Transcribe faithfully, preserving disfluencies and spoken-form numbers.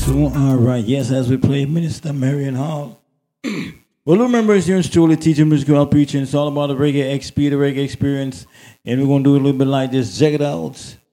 So, all right, yes, as we play Minister Marion Hall. Well, remember, it's here in Studio teaching musical preaching. It's all about the reggae X P, the reggae experience. And we're going to do a little bit like this. Check it out.